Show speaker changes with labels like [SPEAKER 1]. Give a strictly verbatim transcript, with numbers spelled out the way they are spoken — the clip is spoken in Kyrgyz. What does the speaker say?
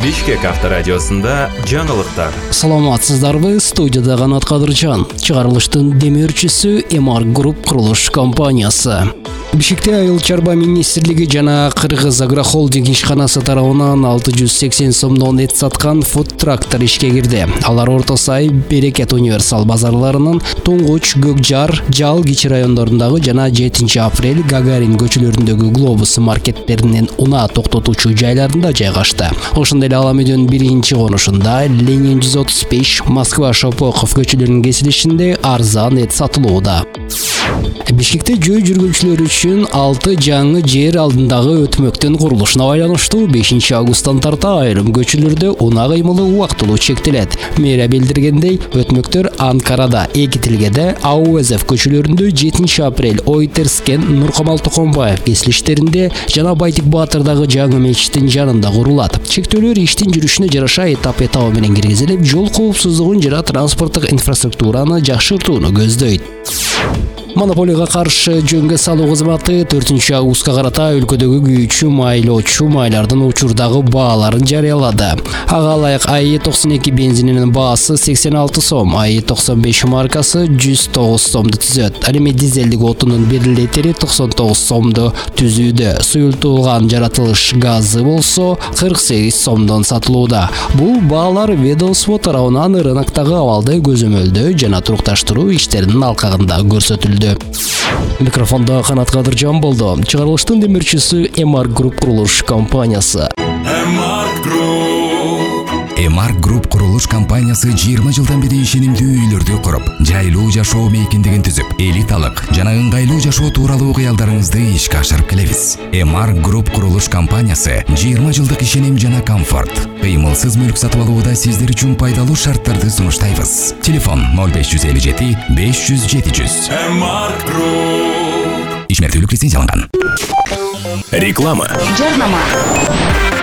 [SPEAKER 1] Бишкек авторадиосунда жаңылыктар.
[SPEAKER 2] Саламатсыздарбы, студияда Канат Кадыржан. Чыгарылыштын демөөрчүсү Эмар Груп курулуш компаниясы. Бишкекте Айыл чарба министрлиги жана Кыргыз агрохолдинг ишканасы тарабынан алты жүз сексен сомдон эт саткан фуд-трактор ишке кирди. Алар Орто Сай, Берекет универсал базарларынын Туңгуч, Көкжар, Жал кичи райондорундагы жана жетинчи апрель Гагарин көчөлөрүндөгү Глобус маркеттеринин унаа токтотуучу жайларында жайгашты. Ошондой эле Аламеден биринчи конушунда Ленин жүз отуз беш, Москва Шопоков көчөлөрүнүн кесилишинде арзан эт сатылууда. Бишкекте жөө жүргүнчүлөр үчүн алты жаңы жер алдындагы өтмөктүн курулушуна байланыштуу бешинчи августтан тарта айрым көчөлөрдө унаа кыймылы убактылуу чектелет. Мэрия билдиргендей, өтмөктөр Анкарада, Эки Тилгеде, Ауэзов көчөлөрүндө жетинчи апрель, Ойтерскен, Нуркамал Токонбаев кесилиштеринде жана Байтик Баатырдагы жаңы мечиттин жанында курулат. Чектөөлөр иштин жүрүшүнө жараша этап-этабы менен киргизилип, жол коопсуздугун жана транспорттук инфраструктураны жакшыртууну көздөйт. Монополияга каршы жөнгө салуу кызматы төртүнчү августка карата өлкөдөгү күйүүчү майлоочу майлардын учурдагы бааларын жарыялады. Ага ылайык АИ токсон эки бензининин баасы сексен алты сом, АИ токсон беш маркасы жүз тогуз сомду түзөт. Ал эми дизелдик отунун бир литри токсон тогуз сомду түзүүдө. Суюлтулган жаратылыш газы болсо кырк сегиз сомдон сатылууда. Бул баалар ведомство тарабынан рыноктогу абалды көзөмөлдөө жана турукташтыруу иштеринин алкагында көрсөтүлдү. Микрофонда Канат Кадыржан болду. Чыгарылыштын демөөрчүсү Эмар Груп курулуш компаниясы.
[SPEAKER 3] Эмар Груп.
[SPEAKER 4] Эмар Груп курулуш компаниясы жыйырма жылдан бери ишенимдүү үйлөрдү куруп, жайлуу жашоо мейкиндигин түзүп, элиталык жана ыңгайлуу жашоо тууралуу кыялдарыңызды ишке ашырып келебиз. Эмар Груп курулуш компаниясы жыйырма жылдык ишеним жана комфорт. Кыймылсыз мүлк сатып алууда сиздер үчүн пайдалуу шарттарды сунуштайбыз. Телефон ноль беш жүз элүү жети беш жүз жети жүз.
[SPEAKER 3] Эмар Груп.
[SPEAKER 4] Ишмердүүлүк лицензияланган.
[SPEAKER 3] Реклама.
[SPEAKER 5] Жарнама.